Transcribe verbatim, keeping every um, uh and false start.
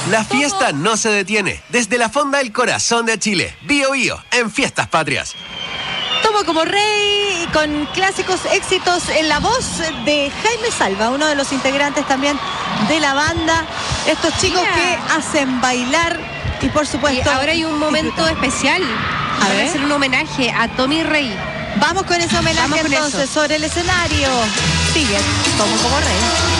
La fiesta no se detiene. Desde la fonda del corazón de Chile, Bío Bío, en Fiestas Patrias. Tomo como rey, con clásicos éxitos en la voz de Jaime Salva, uno de los integrantes también de la banda. Estos chicos Mira. que hacen bailar y por supuesto... Y ahora hay un momento disfrutar. especial. A Van a ver. hacer un homenaje a Tommy Rey. Vamos con ese homenaje Vamos con entonces eso. sobre el escenario. Sigue, Tomo como rey.